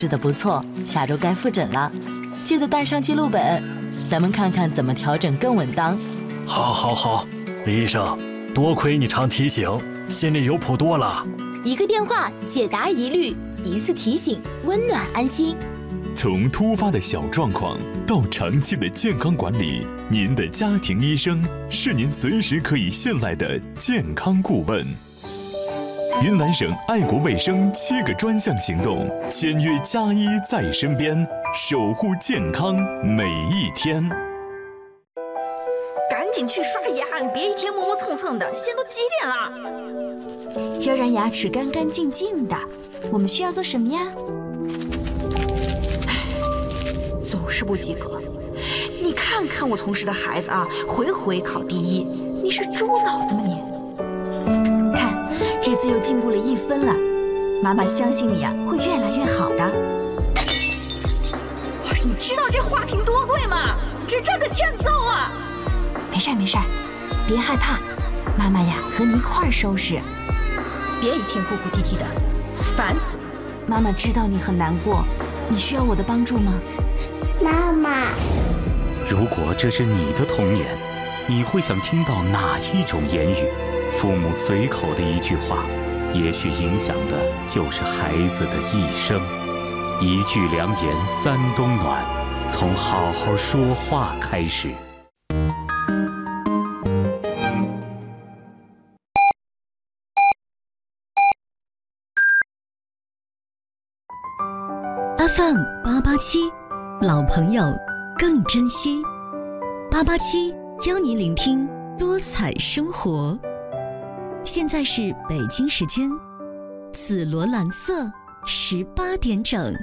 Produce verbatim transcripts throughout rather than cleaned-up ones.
吃的不错，下周该复诊了，记得带上记录本，咱们看看怎么调整更稳当。 好，好，好，李医生，多亏你常提醒，心里有谱多了。 一个电话解答疑虑，一次提醒温暖安心。 从突发的小状况到长期的健康管理，您的家庭医生是您随时可以信赖的健康顾问。云南省爱国卫生七个专项行动，签约加医在身边，守护健康每一天。 赶紧去刷牙，你别一天磨磨蹭蹭的，现在都几点了？ 要让牙齿干干净净的，我们需要做什么呀？ 总是不及格。你看看我同事的孩子啊，回回考第一，你是猪脑子吗你？ 看，这次又进步了一分了。妈妈相信你啊，会越来越好的。 你知道这花瓶多贵吗？这真的欠揍啊！ 没事没事，别害怕，妈妈呀和你一块儿收拾。 别一天哭哭啼啼的，烦死了。 妈妈知道你很难过，你需要我的帮助吗？ 妈妈， 如果这是你的童年，你会想听到哪一种言语？父母随口的一句话，也许影响的就是孩子的一生。一句良言三冬暖，从好好说话开始。 F M 八八七。老朋友更珍惜，八八七邀您聆听多彩生活。现在是北京时间紫罗兰色十八点整。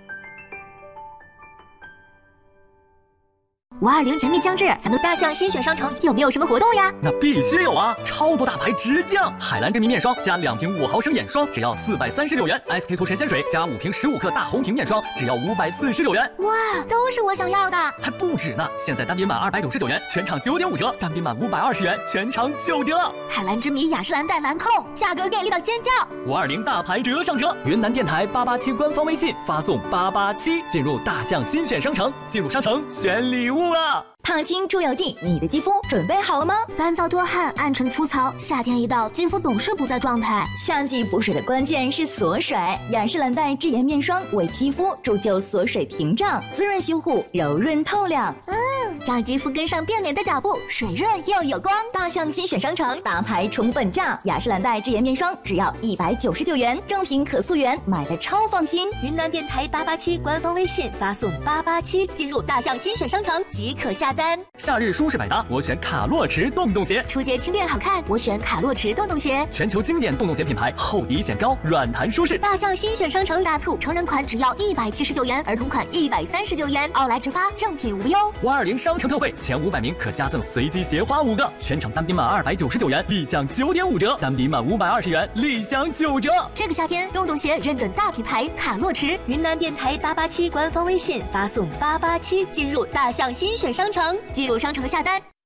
五二零全面将至，咱们大象新选商城有没有什么活动呀？ 那必须有啊！超多大牌直降，海蓝珍妮面霜加两瓶五毫升眼霜只要四百三十九元 ，S K two 神仙水加五瓶十五克大红瓶面霜只要五百四十九元。 哇，都是我想要的！ 还不止呢，现在单品满二百九十九元，全场九点五折；单品满五百二十元，全场九折。 海蓝之谜雅诗兰黛兰蔻，价格给力到尖叫！ 五二零大牌折上车，云南电台八八七官方微信发送八八七进入大象新选商城，进入商城选礼物了。 烫青出油剂，你的肌肤准备好了吗？ 干燥多汗，暗沉粗糙，夏天一到，肌肤总是不在状态。 夏季补水的关键是锁水，雅诗兰黛智妍面霜为肌肤铸就锁水屏障，滋润修护，柔润透亮。 嗯，让肌肤跟上变美的脚步，水润又有光。 大象新选商城大牌重本价，雅诗兰黛智妍面霜只要一百九十九元，正品可溯源，买的超放心。 云南电台八八七官方微信发送八八七进入大象新选商城即可下单。 夏日舒适百搭，我选卡洛驰洞洞鞋。 初阶轻便好看，我选卡洛驰洞洞鞋。 全球经典洞洞鞋品牌，厚底显高，软弹舒适。 大象新选商城大促，成人款只要一百七十九元，儿童款一百三十九元，奥莱直发，正品无忧。 五二零商城特惠，前五百名可加赠随机鞋花五个，全场单品满二百九十九元，立享九点五折；单品满五百二十元，立享九折。 这个夏天，洞洞鞋认准大品牌卡洛驰。云南电台八八七官方微信发送八八七进入大象新选商城。进入商城下单。